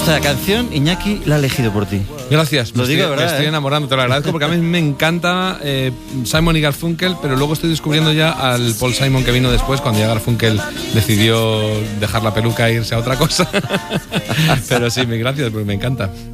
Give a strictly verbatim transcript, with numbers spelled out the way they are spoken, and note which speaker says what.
Speaker 1: Esta canción, Iñaki la ha elegido por ti.
Speaker 2: Gracias.
Speaker 1: Lo digo,
Speaker 2: estoy,
Speaker 1: ¿verdad?
Speaker 2: Me estoy
Speaker 1: ¿eh?
Speaker 2: enamorando, te lo agradezco, porque a mí me encanta eh, Simon y Garfunkel, pero luego estoy descubriendo ya al Paul Simon que vino después, cuando ya Garfunkel decidió dejar la peluca e irse a otra cosa. Pero sí, gracias, porque me encanta.